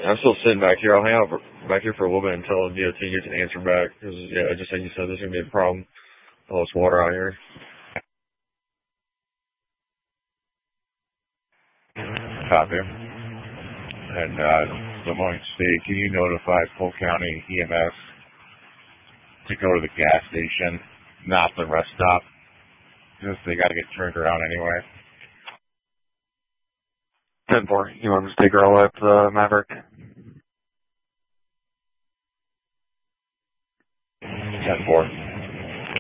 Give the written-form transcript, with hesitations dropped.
I'm still sitting back here. I'll hang out back here for a little bit until DOT gets an answer back. Cause, yeah, just like you said, there's going to be a problem. All this water out here. Copy. And Des Moines State, can you notify Polk County EMS to go to the gas station, not the rest stop? Because they got to get turned around anyway. 10-4. You want to take her all the way up to the Maverick? 10-4.